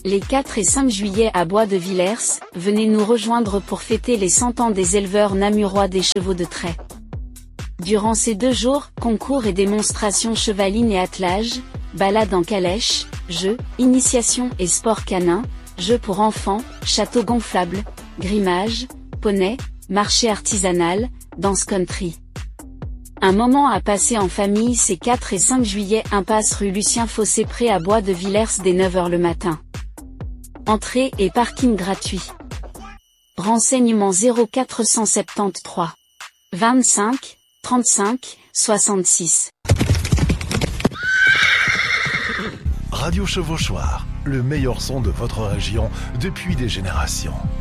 Les 4 et 5 juillet à Bois de Villers, venez nous rejoindre pour fêter les 100 ans des éleveurs namurois des chevaux de trait. Durant ces 2 jours, concours et démonstrations chevalines et attelages, balades en calèche, jeux, initiation et sport canin, jeux pour enfants, château gonflable, grimage, poney, marché artisanal, danse country. Un moment à passer en famille ces 4 et 5 juillet impasse rue Lucien Fossé-Pré à Bois de Villers dès 9 h le matin. Entrée et parking gratuit. Renseignements 0473 25 35 66. Radio Chevauchoir, le meilleur son de votre région depuis des générations.